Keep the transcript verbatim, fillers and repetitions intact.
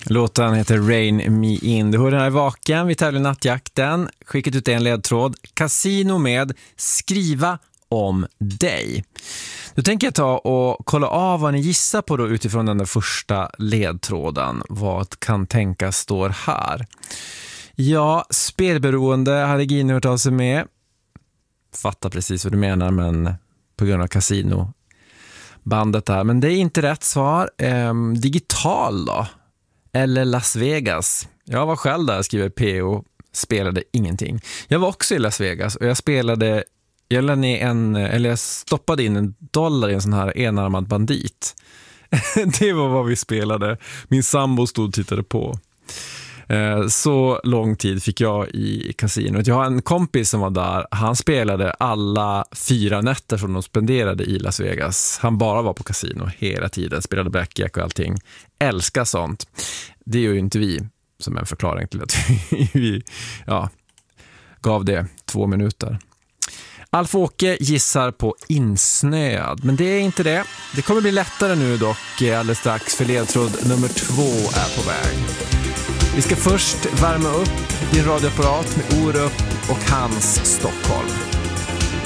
Låten heter Rain Me In. Du hör den här vaken, vi tävlar i nattjakten. Skickat ut en ledtråd. Casino med skriva om dig. Nu tänker jag ta och kolla av vad ni gissar på då utifrån den där första ledtråden. Vad kan tänkas står här? Ja, spelberoende hade Gini hört av sig med. Fattar precis vad du menar, men på grund av casino bandet där. Men det är inte rätt svar. Ehm, digital då? Eller Las Vegas? Jag var själv där, skriver P O. Spelade ingenting. Jag var också i Las Vegas och jag spelade, jag lade ner en, eller jag stoppade in en dollar i en sån här enarmad bandit. Det var vad vi spelade. Min sambo stod och tittade på. Så lång tid fick jag i kasinot. Jag har en kompis som var där. Han spelade alla fyra nätter som de spenderade i Las Vegas. Han bara var på kasino hela tiden. Spelade blackjack och allting. Älskar sånt. Det gör ju inte vi, som en förklaring till att vi ja, gav det två minuter. Alf-Åke gissar på insnöad, men det är inte det. Det kommer bli lättare nu dock alldeles strax, för ledtråd nummer två är på väg. Vi ska först värma upp din radioapparat med Orup och Hans Stockholm.